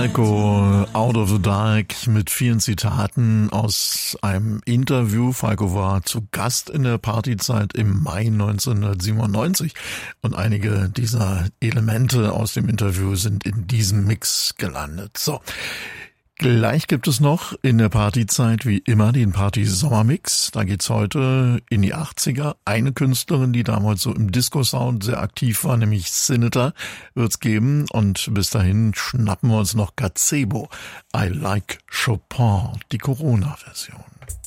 Falco Out of the Dark mit vielen Zitaten aus einem Interview. Falco war zu Gast in der Partyzeit im Mai 1997 und einige dieser Elemente aus dem Interview sind in diesem Mix gelandet. So. Gleich gibt es noch in der Partyzeit wie immer den Party-Sommermix. Da geht's heute in die 80er. Eine Künstlerin, die damals so im Disco-Sound sehr aktiv war, nämlich Sinatra, wird's geben. Und bis dahin schnappen wir uns noch Gazebo. I Like Chopin, die Corona-Version.